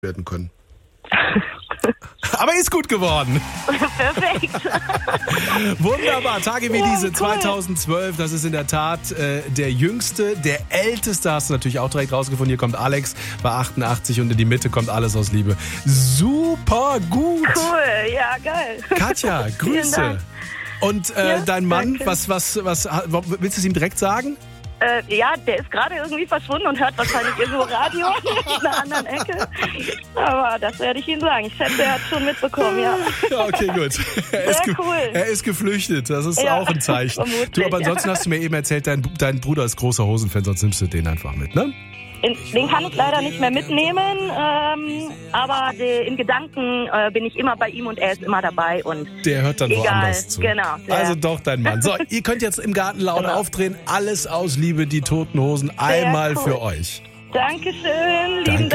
werden können. Aber ist gut geworden. Perfekt. Wunderbar. Tage wie Ja, diese cool. 2012, das ist in der Tat der jüngste, der älteste, hast du natürlich auch direkt rausgefunden. Hier kommt Alex bei 88 und in die Mitte kommt Alles aus Liebe. Super gut. Cool, ja, geil. Katja, Vielen Grüße. Dank. Und Ja, dein Mann, danke. was willst du es ihm direkt sagen? Ja, der ist gerade irgendwie verschwunden und hört wahrscheinlich irgendwo Radio in einer anderen Ecke. Aber das werde ich ihm sagen. Ich schätze, er hat schon mitbekommen, ja. Ja, okay, gut. Cool. Er ist geflüchtet, das ist Ja, auch ein Zeichen. vermutlich, Du, aber ansonsten ja. hast du mir eben erzählt, dein Bruder ist großer Hosenfan, sonst nimmst du den einfach mit, ne? Den kann ich leider nicht mehr mitnehmen, aber in Gedanken bin ich immer bei ihm und er ist immer dabei. Und Der hört dann egal, woanders zu. genau. Ja. Also doch dein Mann. So, ihr könnt jetzt im Garten laut Genau. aufdrehen. Alles aus Liebe, die Toten Hosen, einmal cool. für euch. Dankeschön, lieben Danke.